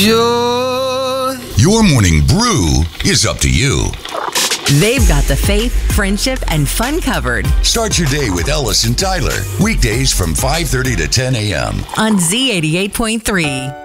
Joy. Your morning brew is up to you. They've got the faith, friendship, and fun covered Start your day with Ellis and Tyler. Weekdays from 5:30 to 10 a.m. on Z88.3.